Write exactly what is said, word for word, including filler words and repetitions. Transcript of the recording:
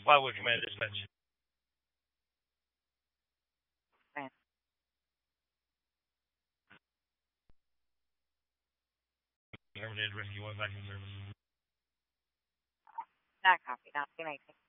Wildwood Command Dispatch. Fine. Terminated rescue one vacuum service. Not copy. Not good night.